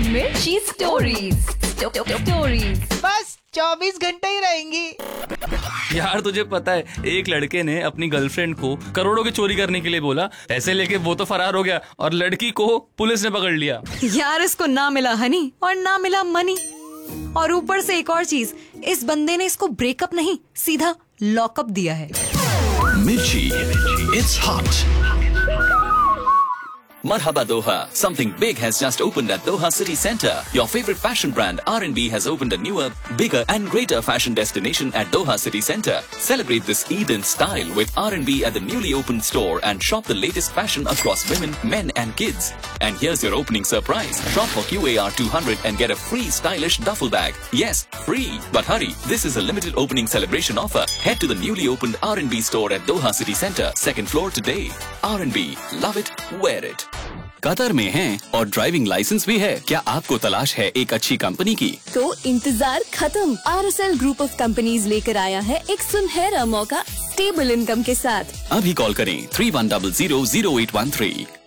मिर्ची स्टोरीज। बस 24 घंटे ही रहेंगी। यार तुझे पता है, एक लड़के ने अपनी गर्लफ्रेंड को करोड़ों की चोरी करने के लिए बोला, पैसे लेके वो तो फरार हो गया और लड़की को पुलिस ने पकड़ लिया। यार इसको ना मिला हनी और ना मिला मनी, और ऊपर से एक और चीज, इस बंदे ने इसको ब्रेकअप नहीं सीधा लॉकअप दिया है। Mirchi, it's hot. Marhaba Doha. Something big has just opened at Doha City Centre. Your favorite fashion brand R&B has opened a newer, bigger and greater fashion destination at Doha City Centre. Celebrate this Eid in style with R&B at the newly opened store and shop the latest fashion across women, men and kids. And here's your opening surprise. Shop for QAR 200 and get a free stylish duffel bag. Yes, free. But hurry, this is a limited opening celebration offer. Head to the newly opened R&B store at Doha City Centre, 2nd floor today. R&B, love it, wear it. Qatar में हैं और driving licence भी है। क्या आपको तलाश है एक अच्छी कंपनी की? तो इंतजार खत्म। RSL ग्रुप ऑफ कंपनीज लेकर आया है एक सुनहरा मौका स्टेबल इनकम के साथ। अभी कॉल करें 31000813।